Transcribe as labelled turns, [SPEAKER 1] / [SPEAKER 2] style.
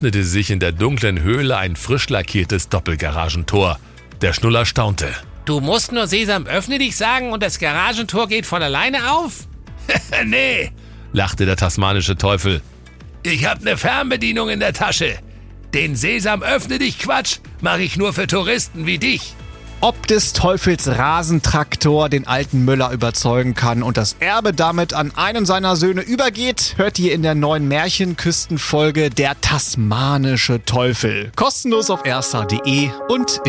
[SPEAKER 1] öffnete sich in der dunklen Höhle ein frisch lackiertes Doppelgaragentor. Der Schnuller staunte.
[SPEAKER 2] Du musst nur Sesam, öffne dich sagen und das Garagentor geht von alleine auf?
[SPEAKER 1] Nee, lachte der tasmanische Teufel. Ich hab ne Fernbedienung in der Tasche. Den Sesam, öffne dich Quatsch mache ich nur für Touristen wie dich.
[SPEAKER 3] Ob des Teufels Rasentraktor den alten Müller überzeugen kann und das Erbe damit an einen seiner Söhne übergeht, hört ihr in der neuen Märchenküstenfolge Der tasmanische Teufel. Kostenlos auf erster.de und